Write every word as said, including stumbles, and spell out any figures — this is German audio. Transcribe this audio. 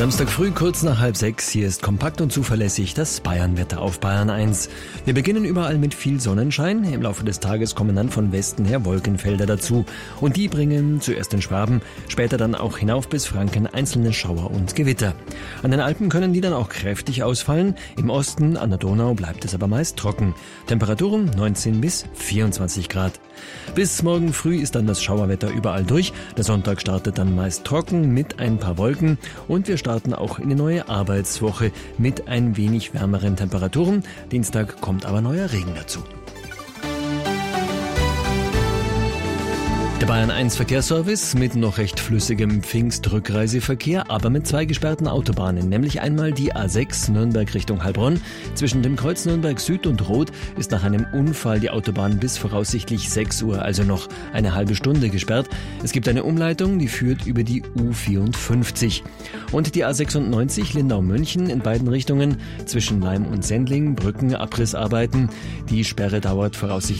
Samstag früh, kurz nach halb sechs. Hier ist kompakt und zuverlässig das Bayern-Wetter auf Bayern eins. Wir beginnen überall mit viel Sonnenschein. Im Laufe des Tages kommen dann von Westen her Wolkenfelder dazu. Und die bringen zuerst in Schwaben, später dann auch hinauf bis Franken einzelne Schauer und Gewitter. An den Alpen können die dann auch kräftig ausfallen. Im Osten an der Donau bleibt es aber meist trocken. Temperaturen neunzehn bis vierundzwanzig Grad. Bis morgen früh ist dann das Schauerwetter überall durch. Der Sonntag startet dann meist trocken mit ein paar Wolken. Und wir starten auch in die neue Arbeitswoche mit ein wenig wärmeren Temperaturen. Dienstag kommt aber neuer Regen dazu. Der Bayern eins Verkehrsservice mit noch recht flüssigem Pfingstrückreiseverkehr, aber mit zwei gesperrten Autobahnen, nämlich einmal die A sechs Nürnberg Richtung Heilbronn. Zwischen dem Kreuz Nürnberg Süd und Rot ist nach einem Unfall die Autobahn bis voraussichtlich sechs Uhr, also noch eine halbe Stunde gesperrt. Es gibt eine Umleitung, die führt über die U vierundfünfzig. Und die A sechsundneunzig Lindau-München in beiden Richtungen zwischen Laim und Sendling, Brückenabrissarbeiten. Die Sperre dauert voraussichtlich